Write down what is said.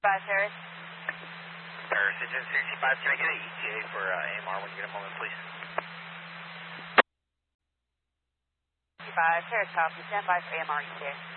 Harris. Harris, Engine 65, can I get an ETA for AMR when you get a moment, please? 65, Harris, copy. Stand by for AMR ETA.